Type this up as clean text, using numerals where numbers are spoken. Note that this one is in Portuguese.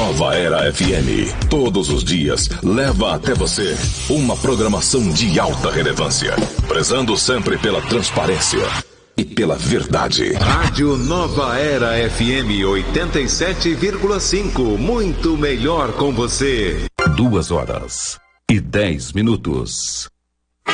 Nova Era FM, todos os dias, leva até você uma programação de alta relevância, prezando sempre pela transparência e pela verdade. Rádio Nova Era FM 87,5, muito melhor com você. 2h10.